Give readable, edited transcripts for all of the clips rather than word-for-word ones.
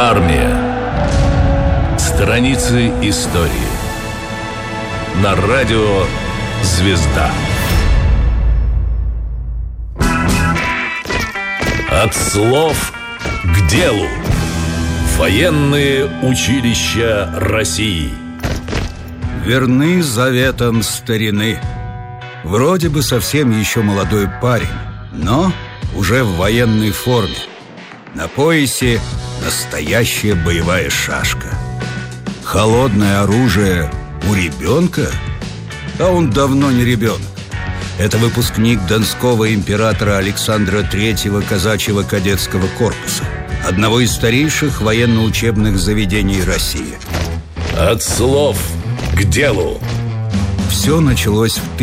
Армия. Страницы истории. На радио «Звезда». От слов к делу. Военные училища России. Верны заветам старины. Вроде бы совсем еще молодой парень, но уже в военной форме. На поясе настоящая боевая шашка. Холодное оружие у ребенка? А он давно не ребенок. Это выпускник Донского императора Александра III казачьего кадетского корпуса, одного из старейших военно-учебных заведений России. От слов к делу. Все началось в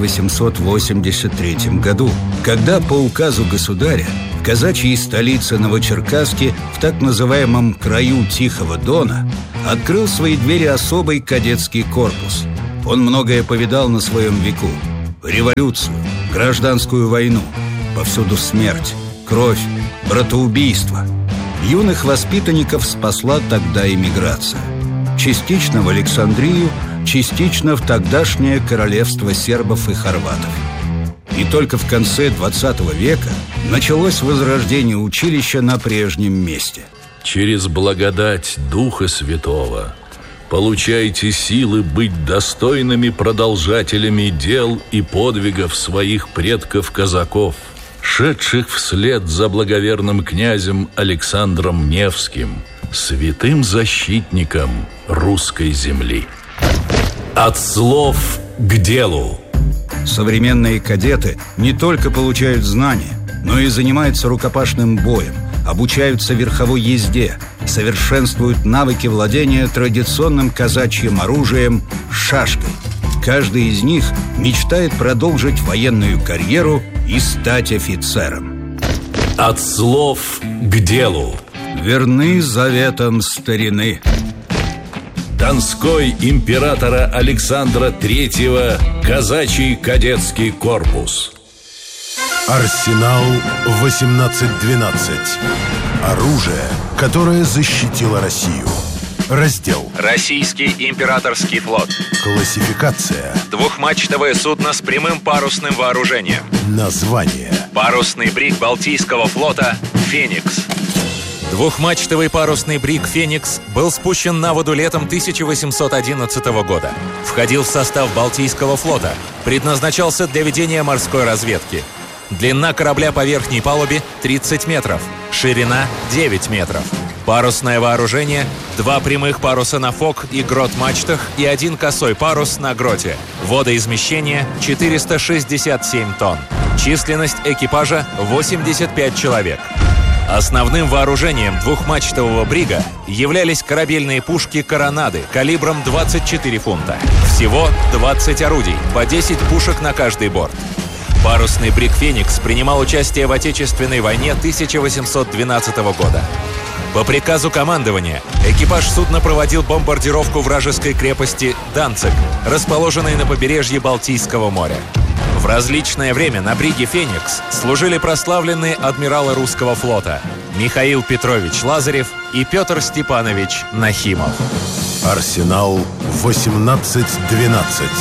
1883 году, когда по указу государя в казачьей столице Новочеркасске, в так называемом краю Тихого Дона, открыл свои двери особый кадетский корпус. Он многое повидал на своем веку: революцию, гражданскую войну, повсюду смерть, кровь, братоубийство. Юных воспитанников спасла тогда эмиграция. Частично в Александрию, частично в тогдашнее королевство сербов и хорватов. И только в конце 20 века началось возрождение училища на прежнем месте. Через благодать Духа Святого получайте силы быть достойными продолжателями дел и подвигов своих предков-казаков, шедших вслед за благоверным князем Александром Невским, святым защитником русской земли. От слов к делу. Современные кадеты не только получают знания, но и занимаются рукопашным боем, обучаются верховой езде, совершенствуют навыки владения традиционным казачьим оружием шашкой. Каждый из них мечтает продолжить военную карьеру и стать офицером. От слов к делу. Верны заветам старины. Донской императора Александра III казачий кадетский корпус. Арсенал 1812. Оружие, которое защитило Россию. Раздел: Российский императорский флот. Классификация: двухмачтовое судно с прямым парусным вооружением. Название: парусный бриг Балтийского флота «Феникс». Двухмачтовый парусный бриг «Феникс» был спущен на воду летом 1811 года. Входил в состав Балтийского флота. Предназначался для ведения морской разведки. Длина корабля по верхней палубе 30 метров, ширина 9 метров. Парусное вооружение: 2 прямых паруса на фок и грот-мачтах и 1 косой парус на гроте. Водоизмещение 467 тонн. Численность экипажа 85 человек. Основным вооружением двухмачтового брига являлись корабельные пушки «Коронады» калибром 24 фунта. Всего 20 орудий, по 10 пушек на каждый борт. Парусный бриг «Феникс» принимал участие в Отечественной войне 1812 года. По приказу командования экипаж судна проводил бомбардировку вражеской крепости Данциг, расположенной на побережье Балтийского моря. В различное время на бриге «Феникс» служили прославленные адмиралы русского флота Михаил Петрович Лазарев и Петр Степанович Нахимов. Арсенал 1812.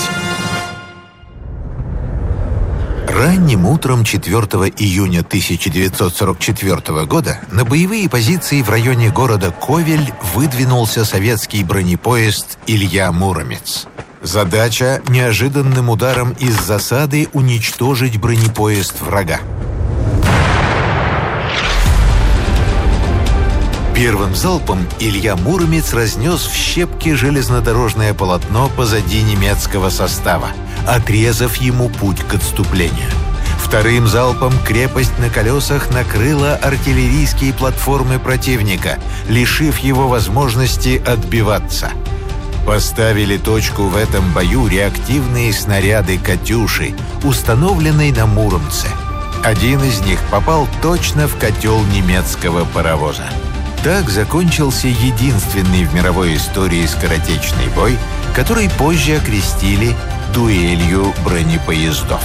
Ранним утром 4 июня 1944 года на боевые позиции в районе города Ковель выдвинулся советский бронепоезд «Илья Муромец». Задача — неожиданным ударом из засады уничтожить бронепоезд врага. Первым залпом Илья Муромец разнес в щепки железнодорожное полотно позади немецкого состава, отрезав ему путь к отступлению. Вторым залпом крепость на колесах накрыла артиллерийские платформы противника, лишив его возможности отбиваться. Поставили точку в этом бою реактивные снаряды «Катюши», установленные на Муромце. Один из них попал точно в котел немецкого паровоза. Так закончился единственный в мировой истории скоротечный бой, который позже окрестили дуэлью бронепоездов.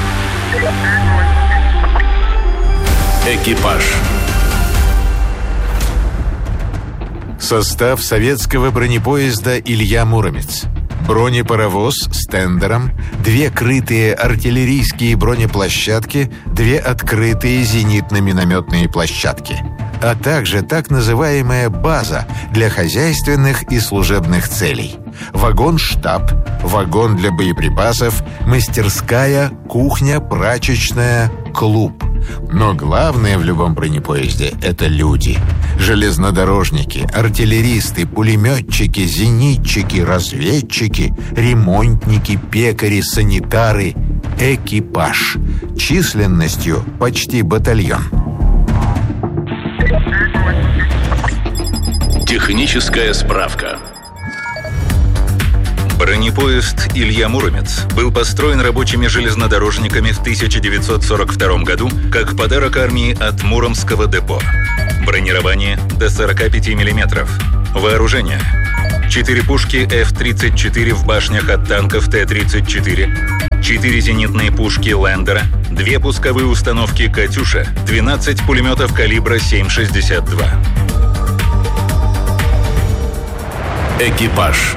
Экипаж. Состав советского бронепоезда «Илья Муромец». Бронепаровоз с тендером, 2 крытые артиллерийские бронеплощадки, 2 открытые зенитно-минометные площадки, а также так называемая база для хозяйственных и служебных целей. Вагон-штаб, вагон для боеприпасов, мастерская, кухня, прачечная, клуб. Но главное в любом бронепоезде — это люди. Железнодорожники, артиллеристы, пулеметчики, зенитчики, разведчики, ремонтники, пекари, санитары, экипаж. Численностью почти батальон. Техническая справка. Бронепоезд «Илья Муромец» был построен рабочими железнодорожниками в 1942 году как подарок армии от Муромского депо. Бронирование до 45 мм. Вооружение: 4 пушки F-34 в башнях от танков Т-34, 4 зенитные пушки «Лендера», 2 пусковые установки «Катюша», 12 пулеметов калибра 7,62. Экипаж.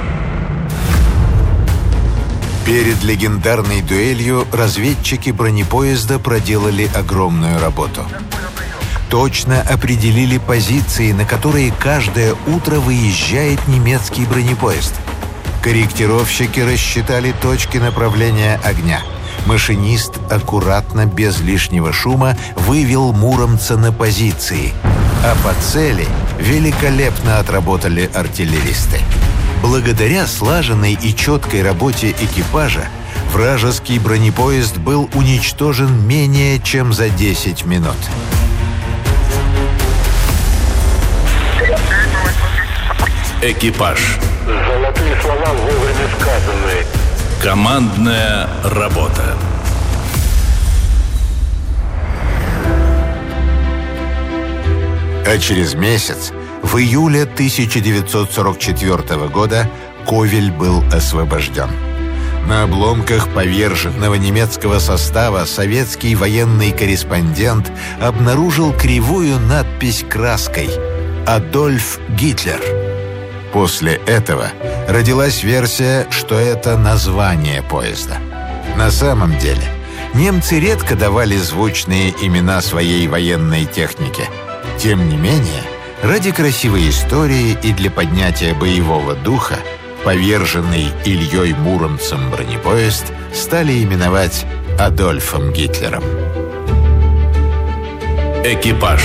Перед легендарной дуэлью разведчики бронепоезда проделали огромную работу. Точно определили позиции, на которые каждое утро выезжает немецкий бронепоезд. Корректировщики рассчитали точки направления огня. Машинист аккуратно, без лишнего шума, вывел Муромца на позиции. А по цели великолепно отработали артиллеристы. Благодаря слаженной и четкой работе экипажа вражеский бронепоезд был уничтожен менее чем за 10 минут. Экипаж. Золотые слова вовремя сказаны. Командная работа. А через месяц, в июле 1944 года, Ковель был освобожден. На обломках поверженного немецкого состава советский военный корреспондент обнаружил кривую надпись краской «Адольф Гитлер». После этого родилась версия, что это название поезда. На самом деле, немцы редко давали звучные имена своей военной технике. Тем не менее, ради красивой истории и для поднятия боевого духа поверженный Ильей Муромцем бронепоезд стали именовать Адольфом Гитлером. Экипаж.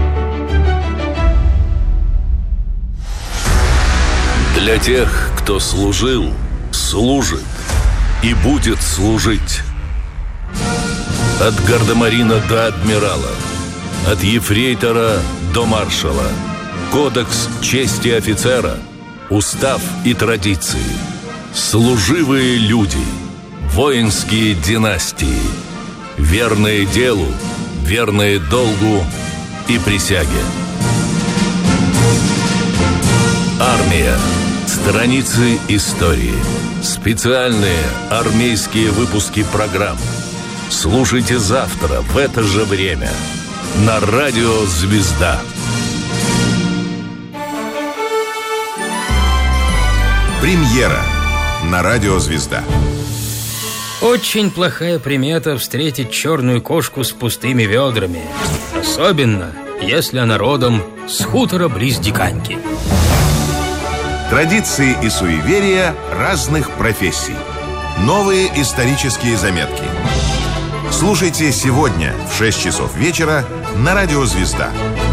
Для тех, кто служил, служит и будет служить. От гардемарина до адмирала, от ефрейтора до маршала. Кодекс чести офицера, устав и традиции. Служивые люди, воинские династии, верные делу, верные долгу и присяге. Армия. Страницы истории. Специальные армейские выпуски программ. Слушайте завтра в это же время на радио «Звезда». Премьера на радио «Звезда». Очень плохая примета встретить черную кошку с пустыми ведрами. Особенно, если она родом с хутора близ Диканьки. Традиции и суеверия разных профессий. Новые исторические заметки. Слушайте сегодня в 6 часов вечера на радио «Звезда».